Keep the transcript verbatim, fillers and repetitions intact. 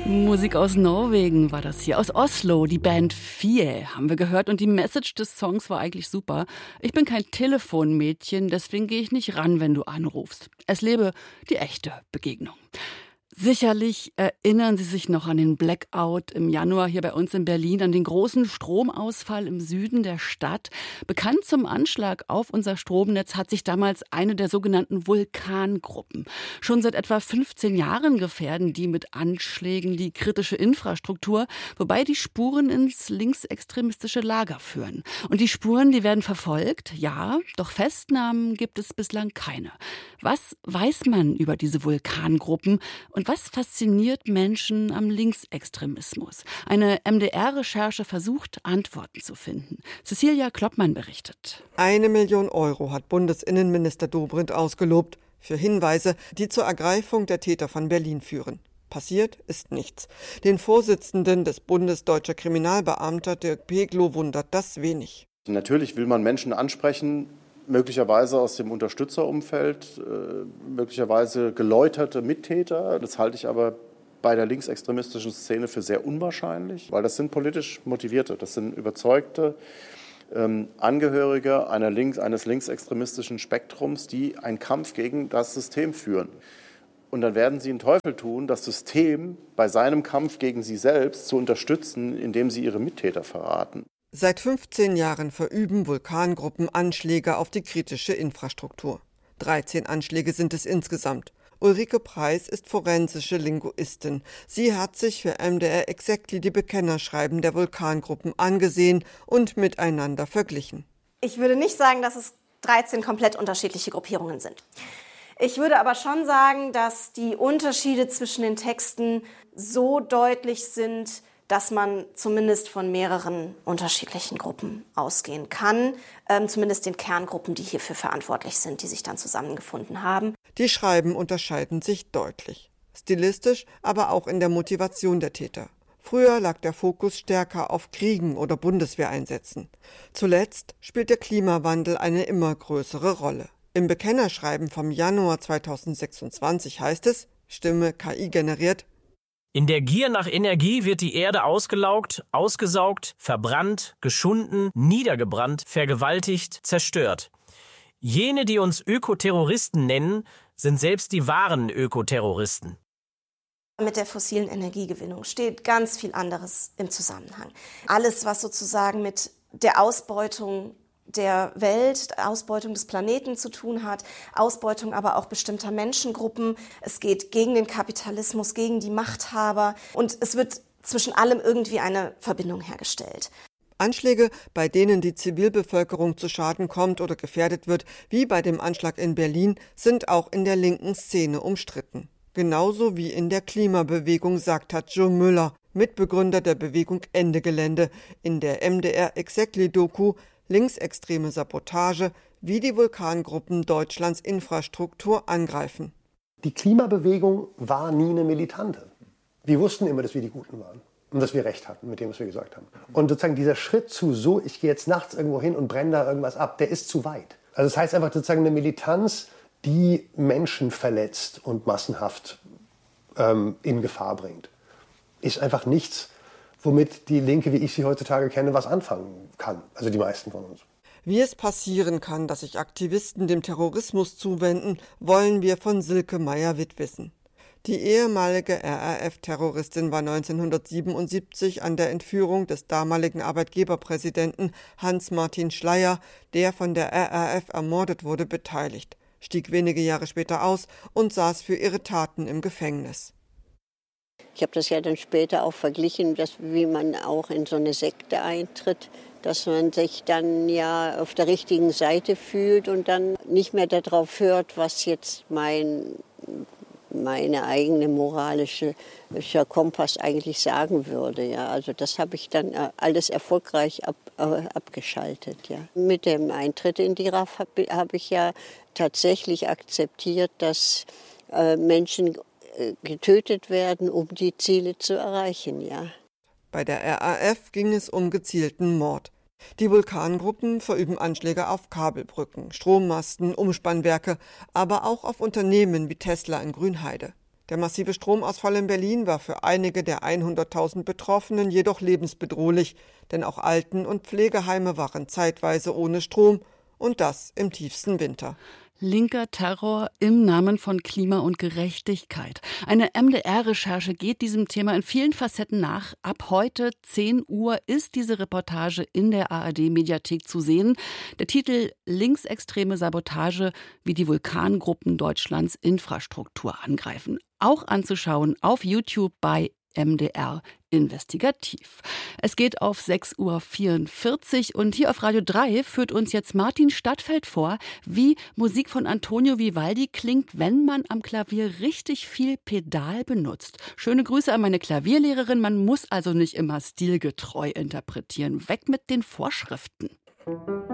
Musik aus Norwegen war das hier, aus Oslo, die Band Fie haben wir gehört und die Message des Songs war eigentlich super. Ich bin kein Telefonmädchen, deswegen gehe ich nicht ran, wenn du anrufst. Es lebe die echte Begegnung. Sicherlich erinnern Sie sich noch an den Blackout im Januar hier bei uns in Berlin, an den großen Stromausfall im Süden der Stadt. Bekannt zum Anschlag auf unser Stromnetz hat sich damals eine der sogenannten Vulkangruppen. Schon seit etwa fünfzehn Jahren gefährden die mit Anschlägen die kritische Infrastruktur, wobei die Spuren ins linksextremistische Lager führen. Und die Spuren, die werden verfolgt, ja, doch Festnahmen gibt es bislang keine. Was weiß man über diese Vulkangruppen und was fasziniert Menschen am Linksextremismus? Eine M D R-Recherche versucht, Antworten zu finden. Cecilia Kloppmann berichtet. Eine Million Euro hat Bundesinnenminister Dobrindt ausgelobt für Hinweise, die zur Ergreifung der Täter von Berlin führen. Passiert ist nichts. Den Vorsitzenden des Bundes Deutscher Kriminalbeamter, Dirk Peglow, wundert das wenig. Natürlich will man Menschen ansprechen, möglicherweise aus dem Unterstützerumfeld, äh, möglicherweise geläuterte Mittäter. Das halte ich aber bei der linksextremistischen Szene für sehr unwahrscheinlich, weil das sind politisch Motivierte, das sind überzeugte ähm, Angehörige einer links, eines linksextremistischen Spektrums, die einen Kampf gegen das System führen. Und dann werden sie den Teufel tun, das System bei seinem Kampf gegen sie selbst zu unterstützen, indem sie ihre Mittäter verraten. Seit fünfzehn Jahren verüben Vulkangruppen Anschläge auf die kritische Infrastruktur. dreizehn Anschläge sind es insgesamt. Ulrike Preis ist forensische Linguistin. Sie hat sich für M D R Exactly die Bekennerschreiben der Vulkangruppen angesehen und miteinander verglichen. Ich würde nicht sagen, dass es dreizehn komplett unterschiedliche Gruppierungen sind. Ich würde aber schon sagen, dass die Unterschiede zwischen den Texten so deutlich sind, dass man zumindest von mehreren unterschiedlichen Gruppen ausgehen kann, ähm, zumindest den Kerngruppen, die hierfür verantwortlich sind, die sich dann zusammengefunden haben. Die Schreiben unterscheiden sich deutlich, stilistisch, aber auch in der Motivation der Täter. Früher lag der Fokus stärker auf Kriegen oder Bundeswehreinsätzen. Zuletzt spielt der Klimawandel eine immer größere Rolle. Im Bekennerschreiben vom Januar zweitausendsechsundzwanzig heißt es, Stimme K I generiert: In der Gier nach Energie wird die Erde ausgelaugt, ausgesaugt, verbrannt, geschunden, niedergebrannt, vergewaltigt, zerstört. Jene, die uns Ökoterroristen nennen, sind selbst die wahren Ökoterroristen. Mit der fossilen Energiegewinnung steht ganz viel anderes im Zusammenhang. Alles, was sozusagen mit der Ausbeutung der Welt, Ausbeutung des Planeten zu tun hat, Ausbeutung aber auch bestimmter Menschengruppen. Es geht gegen den Kapitalismus, gegen die Machthaber und es wird zwischen allem irgendwie eine Verbindung hergestellt. Anschläge, bei denen die Zivilbevölkerung zu Schaden kommt oder gefährdet wird, wie bei dem Anschlag in Berlin, sind auch in der linken Szene umstritten. Genauso wie in der Klimabewegung, sagt Joe Müller, Mitbegründer der Bewegung Ende Gelände, in der M D R Exactly-Doku Linksextreme Sabotage, wie die Vulkangruppen Deutschlands Infrastruktur angreifen. Die Klimabewegung war nie eine militante. Wir wussten immer, dass wir die Guten waren und dass wir recht hatten mit dem, was wir gesagt haben. Und sozusagen dieser Schritt zu so, ich gehe jetzt nachts irgendwo hin und brenne da irgendwas ab, der ist zu weit. Also das heißt einfach sozusagen eine Militanz, die Menschen verletzt und massenhaft ähm, in Gefahr bringt, ist einfach nichts, womit die Linke, wie ich sie heutzutage kenne, was anfangen kann. Also die meisten von uns. Wie es passieren kann, dass sich Aktivisten dem Terrorismus zuwenden, wollen wir von Silke Meyer-Witt wissen. Die ehemalige R A F-Terroristin war neunzehnhundertsiebenundsiebzig an der Entführung des damaligen Arbeitgeberpräsidenten Hans-Martin Schleyer, der von der R A F ermordet wurde, beteiligt, stieg wenige Jahre später aus und saß für ihre Taten im Gefängnis. Ich habe das ja dann später auch verglichen, dass, wie man auch in so eine Sekte eintritt, dass man sich dann ja auf der richtigen Seite fühlt und dann nicht mehr darauf hört, was jetzt mein, meine eigene moralische Kompass eigentlich sagen würde. Ja. Also das habe ich dann alles erfolgreich ab, abgeschaltet. Ja. Mit dem Eintritt in die R A F habe hab ich ja tatsächlich akzeptiert, dass äh, Menschen getötet werden, um die Ziele zu erreichen, ja. Bei der R A F ging es um gezielten Mord. Die Vulkangruppen verüben Anschläge auf Kabelbrücken, Strommasten, Umspannwerke, aber auch auf Unternehmen wie Tesla in Grünheide. Der massive Stromausfall in Berlin war für einige der hunderttausend Betroffenen jedoch lebensbedrohlich, denn auch Alten- und Pflegeheime waren zeitweise ohne Strom, und das im tiefsten Winter. Linker Terror im Namen von Klima und Gerechtigkeit. Eine M D R-Recherche geht diesem Thema in vielen Facetten nach. Ab heute zehn Uhr ist diese Reportage in der A R D-Mediathek zu sehen. Der Titel Linksextreme Sabotage, wie die Vulkangruppen Deutschlands Infrastruktur angreifen. Auch anzuschauen auf YouTube bei M D R Investigativ. Es geht auf sechs Uhr vierundvierzig und hier auf Radio drei führt uns jetzt Martin Stadtfeld vor, wie Musik von Antonio Vivaldi klingt, wenn man am Klavier richtig viel Pedal benutzt. Schöne Grüße an meine Klavierlehrerin, man muss also nicht immer stilgetreu interpretieren. Weg mit den Vorschriften.